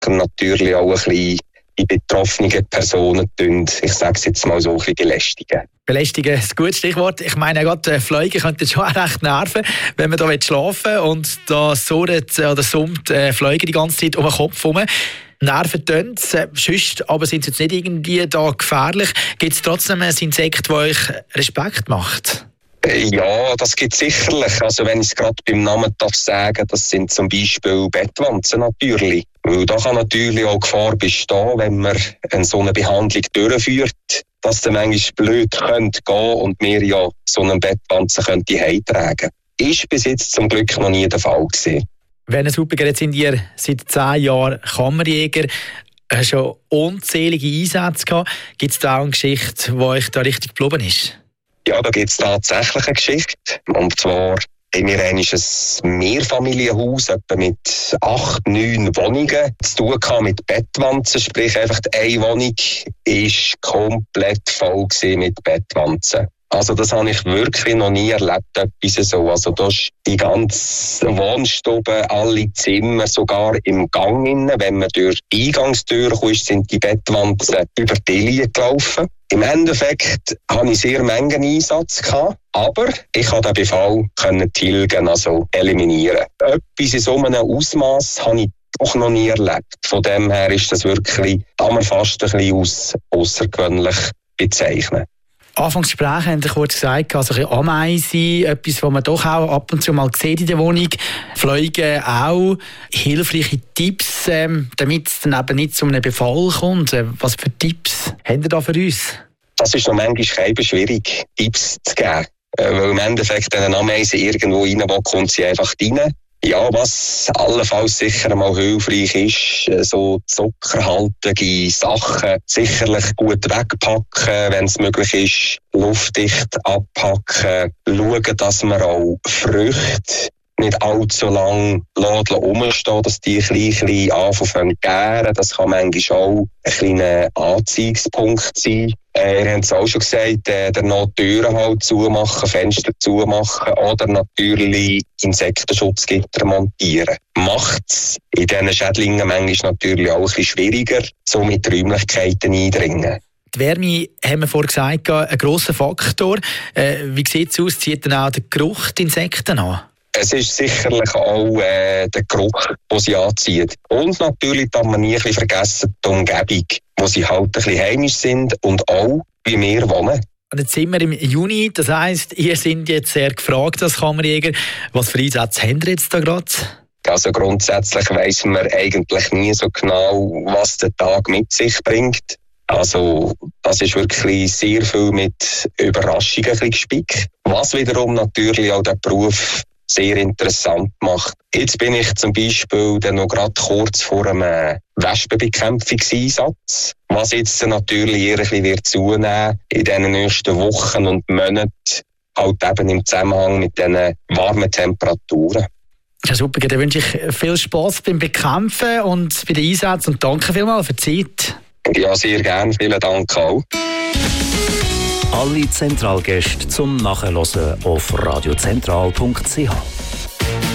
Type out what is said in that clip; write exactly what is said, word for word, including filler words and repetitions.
natürlich auch ein bisschen die betroffenen Personen, ich sage es jetzt mal so, ein bisschen belästigen. Belästigen ist ein gutes Stichwort. Ich meine, gerade Fliegen könnten schon recht nerven, wenn man da schlafen will und da surrt oder summt äh, Fliegen die ganze Zeit um den Kopf herum. Nerven tönt es, sonst, aber sind sie jetzt nicht irgendwie da gefährlich? Gibt es trotzdem ein Insekt, das euch Respekt macht? Ja, das gibt es sicherlich. Also wenn ich es gerade beim Namen darf sagen, das sind zum Beispiel Bettwanzen natürlich. Weil da kann natürlich auch Gefahr bestehen, wenn man eine so eine Behandlung durchführt, dass dann manchmal blöd könnte gehen und wir ja so einen Bettwanzen könnte heimtragen. Ist bis jetzt zum Glück noch nie der Fall gewesen. Werner Suppiger, jetzt sind ihr seit zehn Jahren Kammerjäger, hast schon unzählige Einsätze gehabt. Gibt es da auch eine Geschichte, die euch da richtig geblieben ist? Ja, da gibt es tatsächlich eine Geschichte. Und zwar haben wir ein Mehrfamilienhaus, etwa mit acht, neun Wohnungen, zu tun gehabt mit Bettwanzen. Sprich, einfach eine Wohnung war komplett voll mit Bettwanzen. Also das habe ich wirklich noch nie erlebt, etwas so. Also da ist die ganze Wohnstube, alle Zimmer, sogar im Gang innen. Wenn man durch die Eingangstür kommt, sind die Bettwanzen über die Linie gelaufen. Im Endeffekt hatte ich sehr Mengen Einsatz gehabt, aber ich konnte den Befall tilgen, also eliminieren. Etwas in so einem Ausmaß habe ich doch noch nie erlebt. Von dem her ist das wirklich, kann man fast ein bisschen als außergewöhnlich bezeichnen. Anfangsgespräch haben Sie kurz gesagt, also ein Ameisen, etwas, was man doch auch ab und zu mal sieht in der Wohnung. Fliegen auch. Hilfreiche Tipps, ähm, damit es dann eben nicht zu einem Befall kommt. Was für Tipps haben Sie da für uns? Das ist noch manchmal schwierig, Tipps zu geben. Weil im Endeffekt eine Ameise irgendwo rein will, kommt sie einfach rein. Ja, was allenfalls sicher mal hilfreich ist, so zuckerhaltige Sachen sicherlich gut wegpacken, wenn es möglich ist, luftdicht abpacken, schauen, dass man auch Früchte nicht allzu lang rumstehen, dass die ein bisschen anfangen zu gären. Das kann manchmal auch ein kleiner Anziehungspunkt sein. Äh, ihr habt es auch schon gesagt, äh, der noch Türen halt zumachen, Fenster zumachen oder natürlich Insektenschutzgitter montieren. Macht es in diesen Schädlingen manchmal natürlich auch ein bisschen schwieriger, so mit Räumlichkeiten eindringen. Die Wärme, haben wir vorhin gesagt, ein grosser Faktor. Äh, wie sieht es aus? Zieht dann auch der Geruch die Insekten an? Es ist sicherlich auch äh, der Geruch, den sie anzieht. Und natürlich darf man nie ein bisschen vergessen, die Umgebung, wo sie halt ein bisschen heimisch sind und auch, wie wir wohnen. Und jetzt sind wir im Juni, das heisst, ihr seid jetzt sehr gefragt als Kammerjäger. Was für Einsätze habt ihr jetzt da gerade? Also grundsätzlich weiss man eigentlich nie so genau, was der Tag mit sich bringt. Also das ist wirklich sehr viel mit Überraschungen gespickt. Was wiederum natürlich auch den Beruf sehr interessant macht. Jetzt bin ich zum Beispiel dann noch gerade kurz vor einem Wespenbekämpfungseinsatz, was jetzt natürlich eher ein bisschen wird zunehmen in den nächsten Wochen und Monaten, halt eben im Zusammenhang mit diesen warmen Temperaturen. Ja, super, dann wünsche ich viel Spass beim Bekämpfen und bei den Einsätzen und danke vielmals für die Zeit. Ja, sehr gerne. Vielen Dank auch. Alle Zentralgäste zum Nachhören auf radiozentral punkt c h.